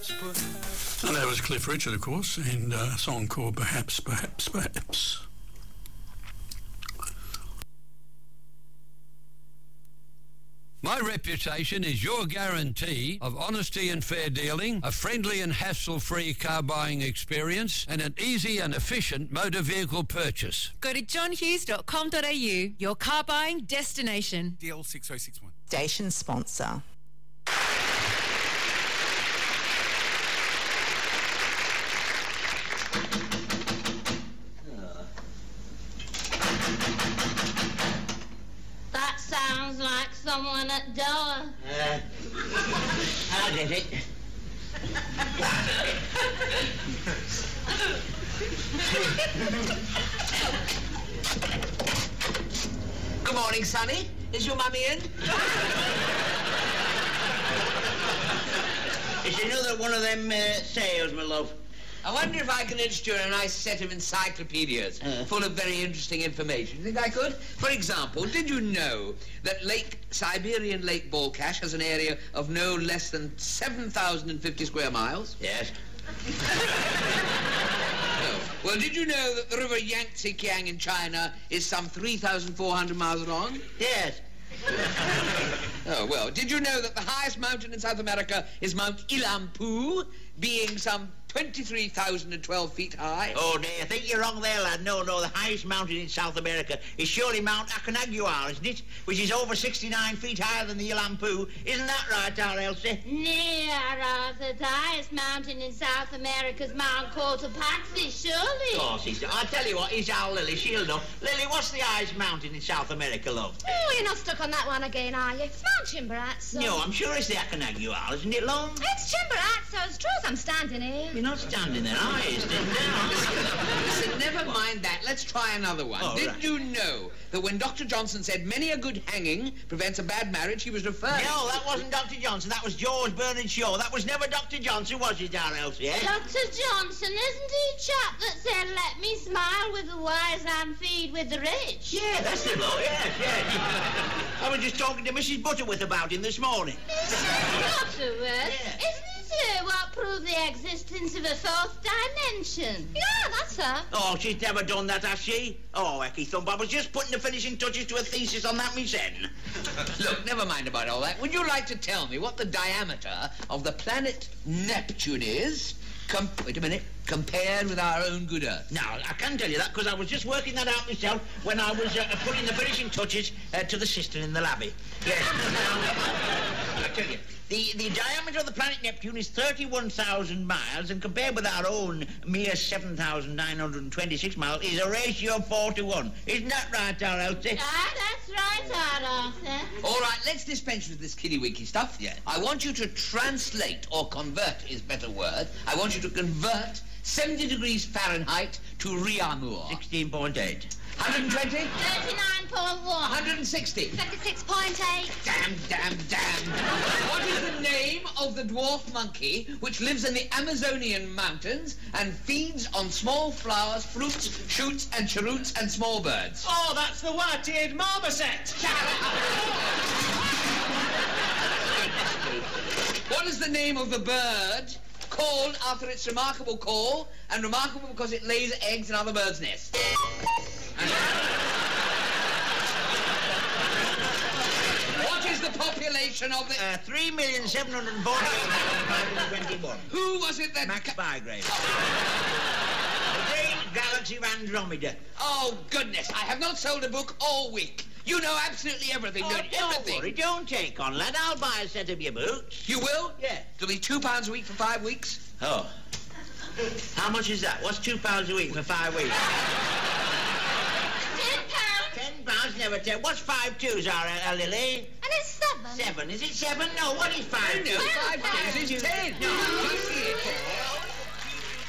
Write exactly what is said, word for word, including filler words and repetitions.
perhaps, perhaps. And that was Cliff Richard, of course, and a song called Perhaps, Perhaps, Perhaps. My reputation is your guarantee of honesty and fair dealing, a friendly and hassle-free car buying experience, and an easy and efficient motor vehicle purchase. Go to john hughes dot com dot a u, your car buying destination. D L six oh six one. Station sponsor. That sounds like someone at door. Uh, I did it. Good morning, Sonny. Is your mummy in? It's another one of them uh, sales, my love. I wonder if I can interest you in a nice set of encyclopedias uh. full of very interesting information. You think I could? For example, did you know that Lake Siberian Lake Balkash has an area of no less than seven thousand fifty square miles? Yes. Oh. Well, did you know that the river Yangtze-Kiang in China is some three thousand four hundred miles long? Yes. Oh, well, did you know that the highest mountain in South America is Mount Ilampu, being some twenty-three thousand twelve feet high? Oh, dear, I think you're wrong there, lad. No, no, the highest mountain in South America is surely Mount Aconcagua, isn't it? Which is over sixty-nine feet higher than the Ilampu. Isn't that right, our Elsie? Near, Arthur. The highest mountain in South America's Mount Cotopaxi, surely. Of course, he's... I'll tell you what, he's our Lily. She'll know. Lily, what's the highest mountain in South America, love? Oh, you're not stuck on that one again, are you? It's Mount Chimborazo. No, I'm sure it's the Aconcagua, isn't it, love? It's Chimborazo. As true as I'm standing here. You're not standing there, are you? Standing down. Listen, never mind that. Let's try another one. Oh, Did right. you know that when Doctor Johnson said many a good hanging prevents a bad marriage, he was referring... No, that wasn't Doctor Johnson. That was George Bernard Shaw. That was never Doctor Johnson, was it, our Elsie, eh? Doctor Johnson, isn't he a chap that said, let me smile with the wise and feed with the rich? Yeah, that's the bloke, yes, yes. I was just talking to Missus Butterworth about him this morning. Butterworth? Yeah. Isn't it her what proved the existence of a fourth dimension? Yeah, that's her. Oh, she's never done that, has she? Oh, Ecky Thump, I was just putting the finishing touches to a thesis on that myself. Look, never mind about all that. Would you like to tell me what the diameter of the planet Neptune is? Com- wait a minute. Compared with our own good Earth. Now, I can tell you that because I was just working that out myself when I was uh, putting the finishing touches uh, to the cistern in the labby. Yes. Now, I tell you, the, the diameter of the planet Neptune is thirty-one thousand miles, and compared with our own mere seven thousand nine hundred twenty-six miles is a ratio of four to one. Isn't that right, our Elsie? Ah, that's right, Arthur. All right, let's dispense with this kiddie-winky stuff. Yeah. I want you to translate, or convert is a better word. I want you to convert seventy degrees Fahrenheit to Riamur. sixteen point eight. one hundred twenty? thirty-nine point one. one hundred sixty? fifty-six point eight. Damn, damn, damn. What is the name of the dwarf monkey which lives in the Amazonian mountains and feeds on small flowers, fruits, shoots, and cheroots and small birds? Oh, that's the white-eared marmoset. What is the name of the bird called after its remarkable call, and remarkable because it lays eggs in other birds' nests? What is the population of the... Uh, three million seven hundred forty-eight thousand five hundred twenty-one. Who was it that... Max Bygrave. The great galaxy of Andromeda. Oh, goodness, I have not sold a book all week. You know absolutely everything, Oh, don't you? don't Everything. worry, don't take on, lad. I'll buy a set of your boots. You will? Yeah. It'll be two pounds a week for five weeks. Oh. How much is that? What's two pounds a week for five weeks? Ten pounds. Ten pounds, never ten. What's five twos, are, uh, Lily? And it's seven. Seven. Is it seven? No, what is five No, twos? five twos is ten. No. You see it.